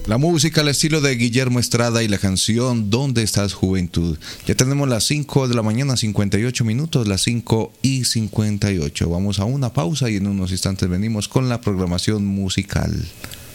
La música al estilo de Guillermo Estrada y la canción ¿Dónde estás, juventud? Ya tenemos las 5 de la mañana, 58 minutos, las 5:58. Vamos a una pausa y en unos instantes venimos con la programación musical.